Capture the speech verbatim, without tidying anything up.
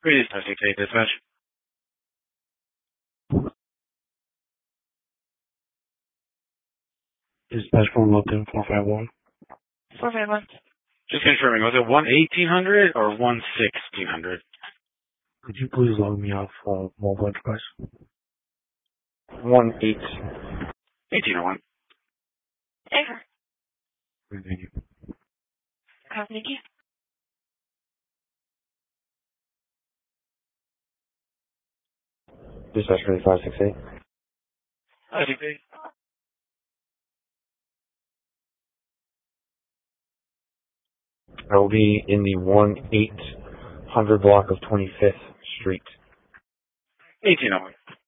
Please, I C K dispatch. Dispatch from Looking four five one. four five one. Just confirming, was it one eighteen hundred or one sixteen hundred? Could you please log me off uh, mobile device? One eight. eighteen oh one. Ever. Thank you. Oh, thank you. Dispatch for five six eight. I C K. I will be in the one eight hundred block of twenty-fifth Street. eighteen oh one.